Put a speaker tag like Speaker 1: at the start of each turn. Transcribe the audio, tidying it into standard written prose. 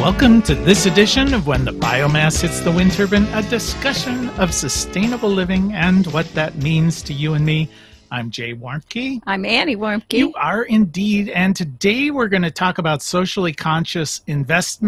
Speaker 1: Welcome to this edition of When the Biomass Hits the Wind Turbine, a discussion of sustainable living and what that means to you and me. I'm Jay Warmke.
Speaker 2: I'm Annie Warmke.
Speaker 1: You are indeed, and today we're going to talk about socially conscious investment